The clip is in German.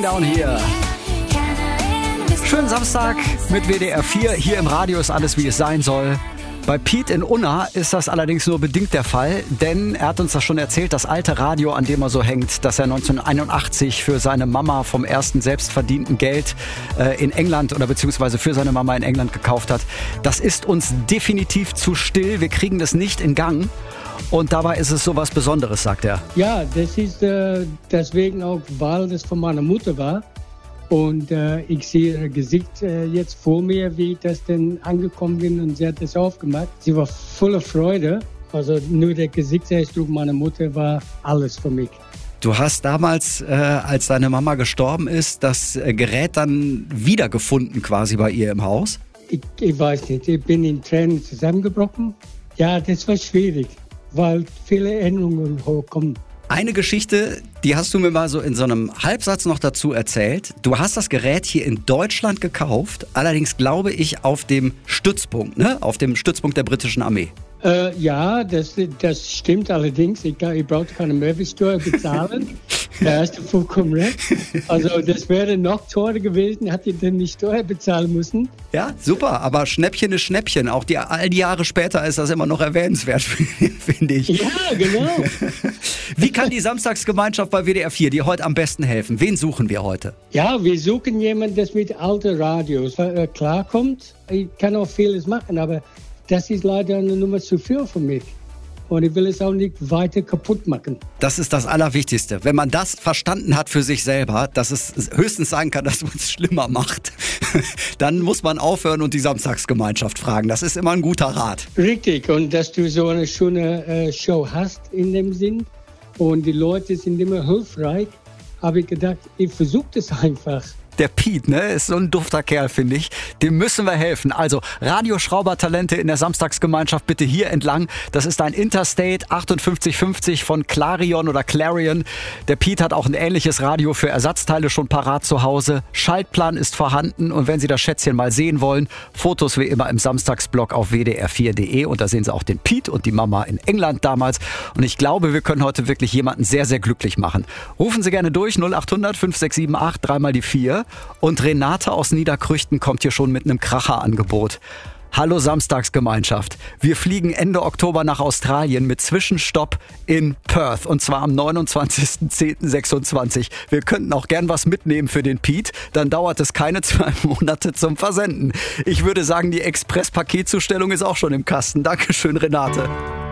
Down hier. Schönen Samstag mit WDR 4. Hier im Radio ist alles, wie es sein soll. Bei Pete in Unna ist das allerdings nur bedingt der Fall, denn er hat uns das schon erzählt, das alte Radio, an dem er so hängt, das er 1981 für seine Mama vom ersten selbstverdienten Geld in England oder beziehungsweise für seine Mama in England gekauft hat, das ist uns definitiv zu still, wir kriegen das nicht in Gang und dabei ist es so was Besonderes, sagt er. Ja, das ist deswegen auch, weil das von meiner Mutter war. Und ich sehe ihr Gesicht jetzt vor mir, wie ich das denn angekommen bin und sie hat das aufgemacht. Sie war voller Freude. Also nur der Gesichtsausdruck meiner Mutter war alles für mich. Du hast damals, als deine Mama gestorben ist, das Gerät dann wiedergefunden quasi bei ihr im Haus? Ich weiß nicht, ich bin in Tränen zusammengebrochen. Ja, das war schwierig, weil viele Erinnerungen hochkommen. Eine Geschichte, die hast du mir mal so in so einem Halbsatz noch dazu erzählt. Du hast das Gerät hier in Deutschland gekauft, allerdings glaube ich auf dem Stützpunkt, ne? Auf dem Stützpunkt der britischen Armee. Ja, das stimmt allerdings. Ich brauchte keine Mehrwertsteuer bezahlen. Da hast du vollkommen recht. Also das wäre noch teurer gewesen, hätte ich denn die Steuer bezahlen müssen. Ja, super, aber Schnäppchen ist Schnäppchen. Auch all die Jahre später ist das immer noch erwähnenswert, finde ich. Ja, genau. Wie kann die Samstagsgemeinschaft bei WDR 4 dir heute am besten helfen? Wen suchen wir heute? Ja, wir suchen jemanden, der mit alten Radios klarkommt. Ich kann auch vieles machen, aber das ist leider eine Nummer zu viel für mich. Und ich will es auch nicht weiter kaputt machen. Das ist das Allerwichtigste. Wenn man das verstanden hat für sich selber, dass es höchstens sein kann, dass man es schlimmer macht, dann muss man aufhören und die Samstagsgemeinschaft fragen. Das ist immer ein guter Rat. Richtig. Und dass du so eine schöne Show hast in dem Sinn. Und die Leute sind immer hilfreich. Habe ich gedacht, ich versuche das einfach. Der Pete, ne, ist so ein dufter Kerl, finde ich. Dem müssen wir helfen. Also Radioschraubertalente in der Samstagsgemeinschaft bitte hier entlang. Das ist ein Interstate 5850 von Clarion oder Clarion. Der Pete hat auch ein ähnliches Radio für Ersatzteile schon parat zu Hause. Schaltplan ist vorhanden und wenn Sie das Schätzchen mal sehen wollen, Fotos wie immer im Samstagsblog auf wdr4.de und da sehen Sie auch den Pete und die Mama in England damals. Und ich glaube, wir können heute wirklich jemanden sehr, sehr glücklich machen. Rufen Sie gerne durch 0800 5678 3 die 4. Und Renate aus Niederkrüchten kommt hier schon mit einem Kracherangebot. Hallo Samstagsgemeinschaft. Wir fliegen Ende Oktober nach Australien mit Zwischenstopp in Perth. Und zwar am 29.10.26. Wir könnten auch gern was mitnehmen für den Pete. Dann dauert es keine 2 Monate zum Versenden. Ich würde sagen, die Express-Paketzustellung ist auch schon im Kasten. Dankeschön, Renate.